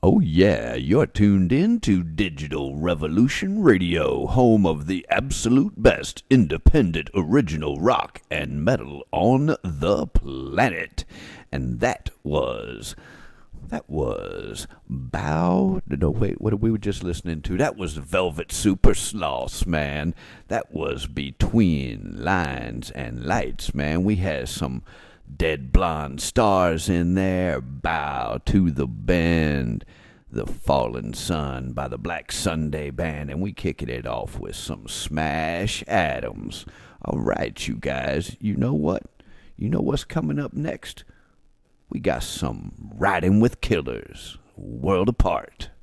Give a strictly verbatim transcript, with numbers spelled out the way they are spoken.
Oh, yeah, you're tuned in to Digital Revolution Radio, home of the absolute best independent original rock and metal on the planet. And that was, that was Bow, no, wait, what we were just listening to? That was Velvet Super Sloss, man. That was Between Lines and Lights, man. We had some Dead Blonde Stars in there, Bow to the Bend, The Fallen Sun by the Black Sunday Band, and we kicking it off with some Smash Adams. All right, you guys, you know what? You know what's coming up next? We got some Riding with Killers, World Apart.